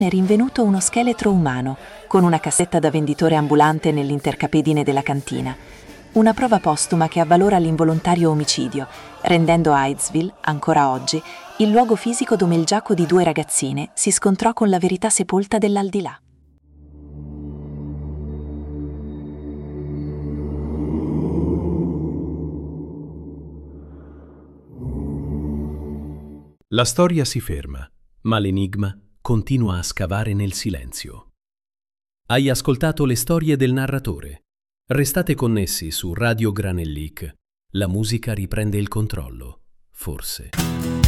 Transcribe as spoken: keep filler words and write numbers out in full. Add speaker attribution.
Speaker 1: è rinvenuto uno scheletro umano, con una cassetta da venditore ambulante nell'intercapedine della cantina. Una prova postuma che avvalora l'involontario omicidio, rendendo Hydesville, ancora oggi, il luogo fisico dove il giaco di due ragazzine si scontrò con la verità sepolta dell'aldilà.
Speaker 2: La storia si ferma, ma l'enigma continua a scavare nel silenzio. Hai ascoltato le storie del narratore. Restate connessi su Radio Granellic. La musica riprende il controllo, forse.